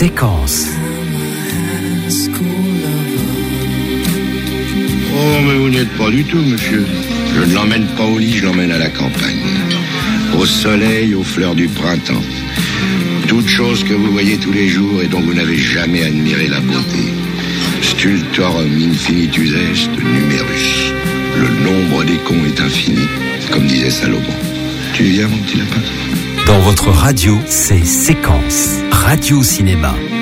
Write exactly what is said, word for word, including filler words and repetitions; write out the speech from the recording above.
Séquence. Oh, mais vous n'y êtes pas du tout, monsieur. Je ne l'emmène pas au lit, je l'emmène à la campagne. Au soleil, aux fleurs du printemps. Toutes choses que vous voyez tous les jours et dont vous n'avez jamais admiré la beauté. Stultorum infinitus est numerus. Le nombre des cons est infini, comme disait Salomon. Tu viens, mon petit lapin ? Dans votre radio, c'est Séquence. Radio Cinéma.